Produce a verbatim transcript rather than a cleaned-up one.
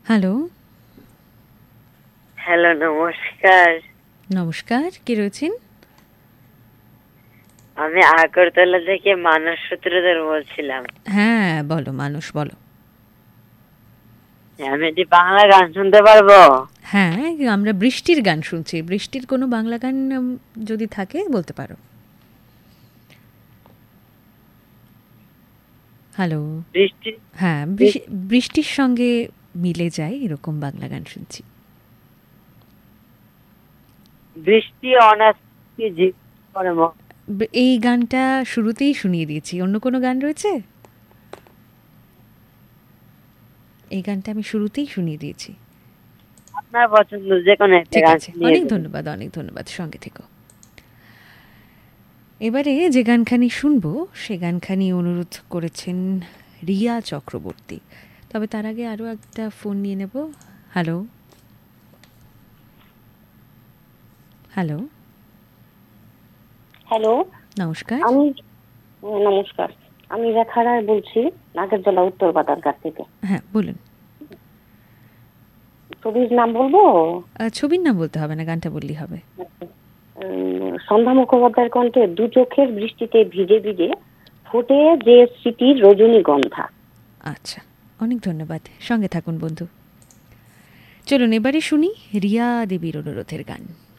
Hello. Hello, নমস্কার। নমস্কার, কে রয়েছেন? আমি আগরতলা থেকে মানস সূত্রধর বলছিলাম। হ্যাঁ, বলো মানুষ, বলো। আমি কি বাংলা গান শুনতে পারবো? হ্যাঁ, আমরা বৃষ্টির গান শুনছি। বৃষ্টির কোনো বাংলা গান উম, যদি থাকে বলতে পারো। হ্যালো। বৃষ্টি হ্যাঁ, বৃষ- বৃষ্টির সঙ্গে মিলে যায় এরকম বাংলা গান শুনছি। বৃষ্টি অনাসি ঝিপ করে মন। ব- এই গানটা শুরুতেই শুনিয়ে দিয়েছি। অন্য কোনো গান রয়েছে? এই গানটা আমি শুরুতেই শুনিয়ে দিয়েছি। আপনার পছন্দ যে কোনো একটা ঠিক গান আছে, শুনিয়ে অনেক দেবেন। ধন্যবাদ, অনেক ধন্যবাদ, সঙ্গে থেকো। এবারে যে গানখানি শুনবো সে গানখানি অনুরোধ করেছেন রিয়া চক্রবর্তী। তবে তার আগে আরও একটা ফোন নিয়ে নেব। হ্যালো। হ্যালো। হ্যালো, নমস্কার। আমি নমস্কার। আমি রেখা রায় বলছি, নাগেরদোলা উত্তর বাদারঘাট থেকে। হ্যাঁ, বলুন। ছবির নাম বলবো? আহ, ছবির নাম বলতে হবে না, গানটা বললেই হবে। উম, সন্ধ্যা মুখোপাধ্যায়ের কণ্ঠে দু চোখের বৃষ্টিতে ভিজে ভিজে ফুটে যে স্মৃতির রজনীগন্ধা। আচ্ছা, অনেক ধন্যবাদ, সঙ্গে থাকুন বন্ধু। চলুন এবারে শুনি রিয়া দেবীর অনুরোধের গান।